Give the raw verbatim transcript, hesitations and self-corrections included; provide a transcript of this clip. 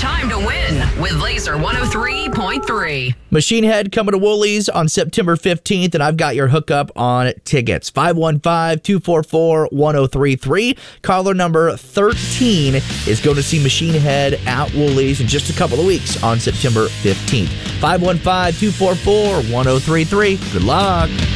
time to win with Laser one oh three point three. Machine Head coming to Woolies on September fifteenth, and I've got your hookup on tickets. five one five, two four four, one oh three three. Caller number thirteen is going to see Machine Head at Woolies in just a couple of weeks on September fifteenth. five one five, two four four, one oh three three. Good luck.